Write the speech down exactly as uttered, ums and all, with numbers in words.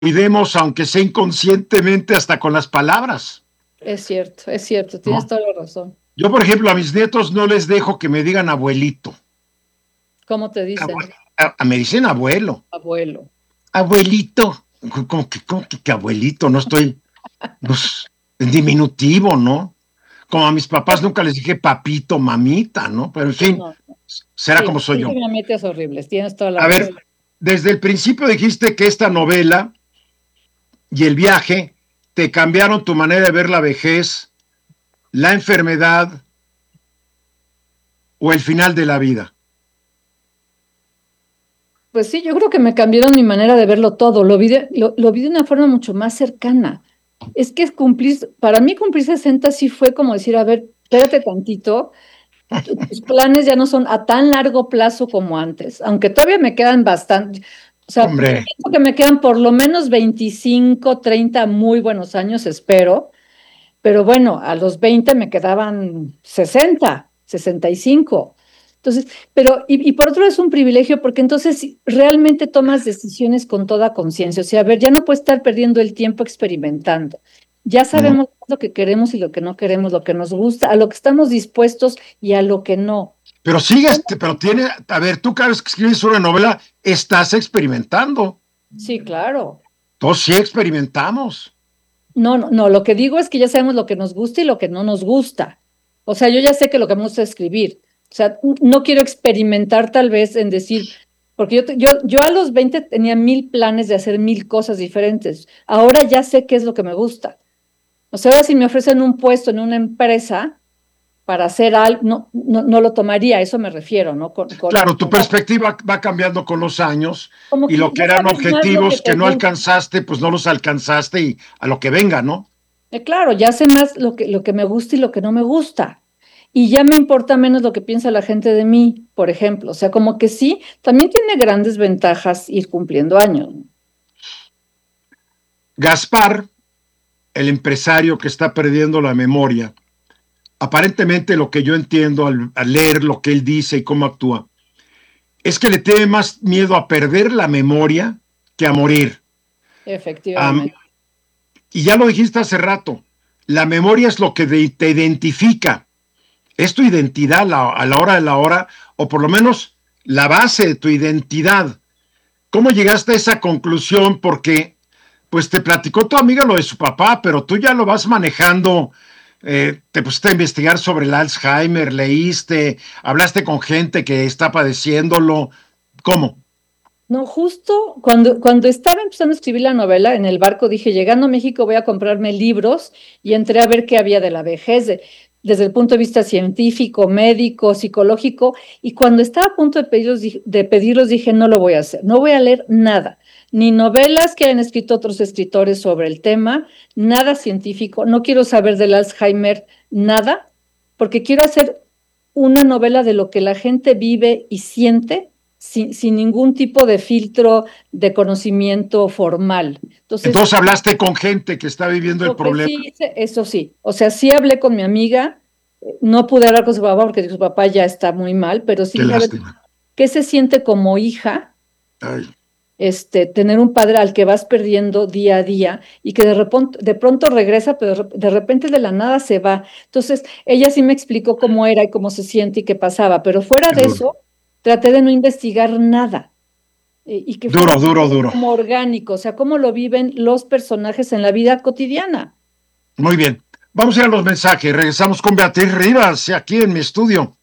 cuidemos, aunque sea inconscientemente, hasta con las palabras. Es cierto, es cierto, tienes ¿No? toda la razón. Yo, por ejemplo, a mis nietos no les dejo que me digan abuelito. ¿Cómo te Abue dicen? a me dicen abuelo. Abuelo. Abuelito, ¿cómo que cómo que que abuelito? No estoy, pues, en diminutivo, ¿no? Como a mis papás nunca les dije papito, mamita, ¿no? Pero en fin, No, no. será Sí, como soy yo. es horribles, tienes toda la A razón. ver, desde el principio dijiste que esta novela y el viaje te cambiaron tu manera de ver la vejez, la enfermedad o el final de la vida. Pues sí, yo creo que me cambiaron mi manera de verlo todo, lo vi de, lo, lo vi de una forma mucho más cercana. Es que es cumplir, para mí cumplir sesenta sí fue como decir, a ver, espérate tantito, tu- tus planes ya no son a tan largo plazo como antes, aunque todavía me quedan bastante, o sea, Hombre, pienso que me quedan por lo menos veinticinco, treinta muy buenos años, espero, pero bueno, a los veinte me quedaban sesenta, sesenta y cinco. Entonces, pero, y, y por otro lado es un privilegio porque entonces sí, realmente tomas decisiones con toda conciencia. O sea, a ver, ya no puedes estar perdiendo el tiempo experimentando. Ya mm, sabemos lo que queremos y lo que no queremos, lo que nos gusta, a lo que estamos dispuestos y a lo que no. pero sigues, pero tiene, a ver, tú cada vez que escribes una novela, estás experimentando. Sí, claro. Todos sí experimentamos. No, no, no, lo que digo es que ya sabemos lo que nos gusta y lo que no nos gusta. O sea, yo ya sé que lo que me gusta es escribir. O sea, n- no quiero experimentar tal vez en decir, porque yo, te- yo, yo a los veinte tenía mil planes de hacer mil cosas diferentes. Ahora ya sé qué es lo que me gusta. O sea, ahora si me ofrecen un puesto en una empresa para hacer algo, no, no, no lo tomaría, a eso me refiero, ¿no? Con, con, Claro, tu perspectiva va cambiando con los años como y que lo que ya eran sabes más lo que objetivos te que no gusta. alcanzaste, pues no los alcanzaste y a lo que venga, ¿no? Eh, claro, ya sé más lo que, lo que me gusta y lo que no me gusta. Y ya me importa menos lo que piensa la gente de mí, por ejemplo. O sea, como que sí, también tiene grandes ventajas ir cumpliendo años. Gaspar, el empresario que está perdiendo la memoria, aparentemente lo que yo entiendo al, al leer lo que él dice y cómo actúa, es que le tiene más miedo a perder la memoria que a morir. Um, Efectivamente. y ya lo dijiste hace rato, la memoria es lo que de, te identifica, es tu identidad la, a la hora de la hora, o por lo menos la base de tu identidad. ¿Cómo llegaste a esa conclusión? Porque, pues te platicó tu amiga lo de su papá, pero tú ya lo vas manejando, eh, te pusiste a investigar sobre el Alzheimer, leíste, hablaste con gente que está padeciéndolo. ¿Cómo? No, justo cuando, cuando estaba empezando a escribir la novela, en el barco dije, llegando a México voy a comprarme libros y entré a ver qué había de la vejez, de- desde el punto de vista científico, médico, psicológico, y cuando estaba a punto de pedirlos, di- de pedirlos dije, no lo voy a hacer, no voy a leer nada, ni novelas que hayan escrito otros escritores sobre el tema, nada científico, no quiero saber del Alzheimer, nada, porque quiero hacer una novela de lo que la gente vive y siente sin, sin ningún tipo de filtro de conocimiento formal. Entonces, Entonces hablaste con gente que está viviendo el lo que problema. sí hice, eso sí, o sea, sí hablé con mi amiga, eh, no pude hablar con su papá porque su papá ya está muy mal, pero sí Qué dije, a ver, lástima. ¿qué se siente como hija? Ay, Este, tener un padre al que vas perdiendo día a día y que de repente, de pronto regresa, pero de rep- de repente de la nada se va. Entonces, ella sí me explicó cómo era y cómo se siente y qué pasaba, pero fuera qué de duro. eso, traté de no investigar nada eh, y que fuera Duro, duro, duro. como orgánico, o sea, cómo lo viven los personajes en la vida cotidiana. Muy bien. Vamos a ir a los mensajes. Regresamos con Beatriz Rivas aquí en mi estudio.